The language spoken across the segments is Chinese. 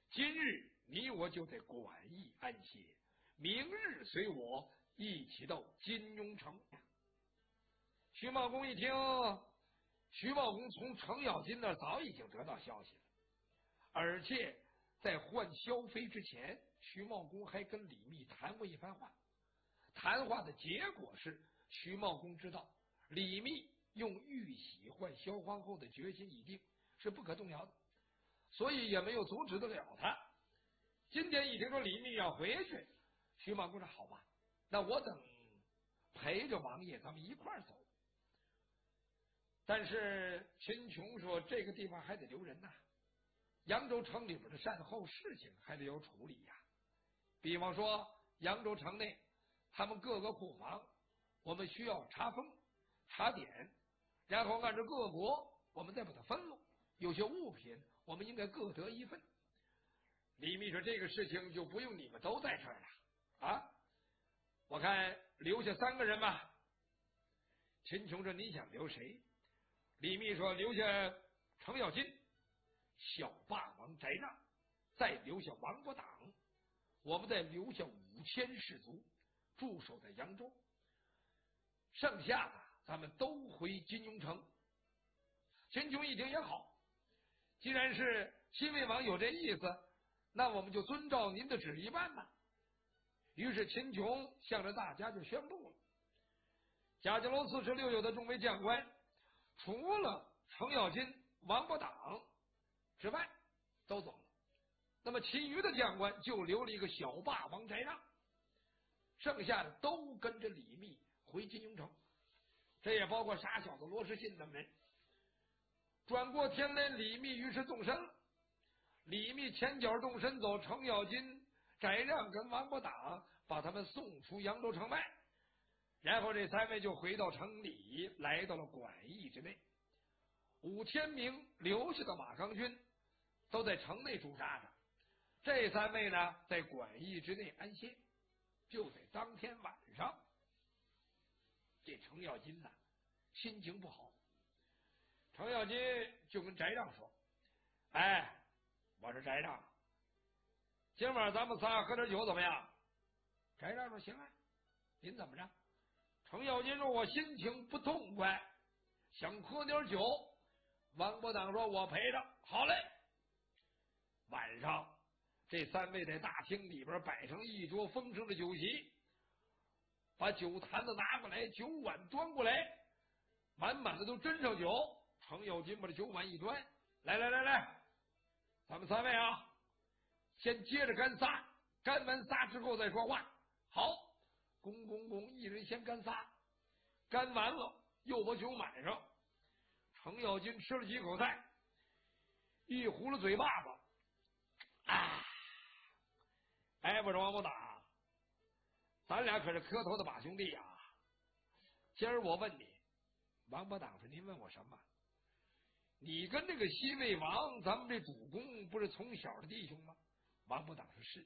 今日你我就得馆驿安歇，明日随我一起到金庸城。徐茂公一听，徐茂公从程咬金那早已经得到消息了，而且在换萧妃之前，徐茂公还跟李密谈过一番话。谈话的结果是，徐茂公知道李密用玉玺换萧皇后的决心已定，是不可动摇的，所以也没有阻止得了他。今天一听说李密要回去，徐茂公说好吧，那我等陪着王爷咱们一块儿走。但是秦琼说这个地方还得留人呐，扬州城里边的善后事情还得有处理呀。比方说扬州城内他们各个库房，我们需要查封查点，然后按照各国我们再把它分了，有些物品我们应该各得一份。李密说这个事情就不用你们都在这儿了啊，我看留下3个人吧。秦琼说你想留谁？李密说留下程咬金、小霸王翟让，再留下王伯党，我们再留下5000士卒驻守在扬州，剩下的咱们都回金庸城。秦琼一听也好，既然是新魏王有这意思，那我们就遵照您的旨意办吧。于是秦琼向着大家就宣布了，贾家楼4十6有的众位将官，除了程咬金、王伯党之外都走了，那么其余的将官就留了一个小霸王翟让，剩下的都跟着李密回金庸城，这也包括傻小子罗士信他们人。转过天来，李密于是动身了。李密前脚动身走，程咬金、翟让跟王伯党把他们送出扬州城外，然后这3位就回到城里，来到了馆驿之内。5000名留下的马刚军都在城内驻扎着，这3位呢在馆驿之内安歇。就在当天晚上，这程咬金呢心情不好，程咬金就跟翟让说：哎，我说翟让，今晚咱们仨喝点酒怎么样？翟让说行啊，您怎么着？程咬金说我心情不痛快，想喝点酒。王伯党说我陪着。好嘞。晚上这3位在大厅里边摆成一桌丰盛的酒席，把酒坛子拿过来，酒碗端过来，满满的都斟上酒。程咬金把这酒碗一端，来，咱们3位啊，先接着干仨，干完仨之后再说话。好，公，一人先干仨，干完了又把酒满上。程咬金吃了几口菜，一糊了嘴巴子，哎，我说王伯党，咱俩可是磕头的把兄弟啊！今儿我问你，王伯党说您问我什么？你跟这个西魏王，咱们这主公不是从小的弟兄吗？王伯党说是。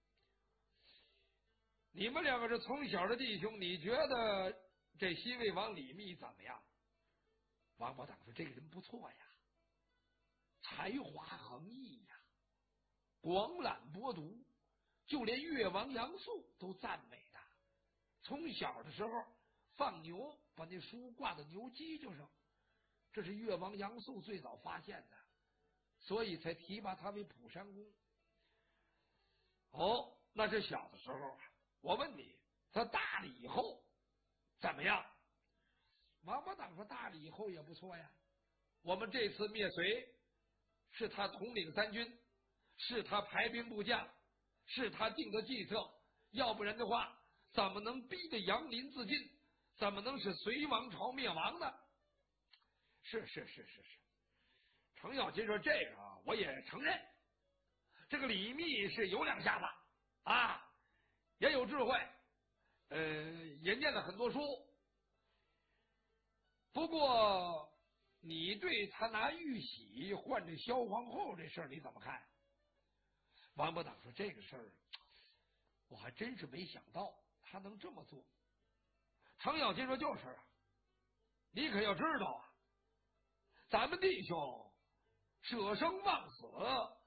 你们2个是从小的弟兄，你觉得这西魏王李密怎么样？王伯党说这个人不错呀，才华横溢呀，广览博读，就连越王杨素都赞美他。从小的时候放牛，把那书挂在牛犄角上，这是越王杨素最早发现的，所以才提拔他为蒲山公。哦，那是小的时候啊。我问你，他大了以后怎么样？王伯党说大了以后也不错呀，我们这次灭隋是他统领3军，是他排兵布将，是他定的计策，要不然的话怎么能逼得杨林自尽，怎么能使隋王朝灭亡呢？是。程咬金说这个我也承认，这个李密是有2下子啊，也有智慧，也念了很多书。不过你对他拿玉玺换这萧皇后这事儿你怎么看？王伯党说这个事儿我还真是没想到他能这么做。程咬金说就是啊，你可要知道啊，咱们弟兄舍生忘死，